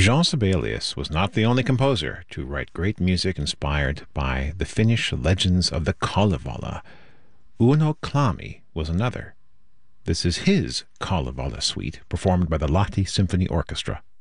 Jean Sibelius was not the only composer to write great music inspired by the Finnish legends of the Kalevala. Uno Klami was another. This is his Kalevala suite, performed by the Lahti Symphony Orchestra.